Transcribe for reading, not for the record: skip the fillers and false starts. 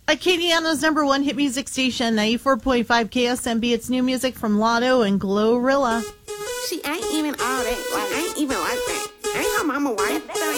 Acadiana's number one hit music station, 94.5 KSMB. It's new music from Lotto and Glorilla. She ain't even all that. Like, ain't even like that. Ain't her mama white.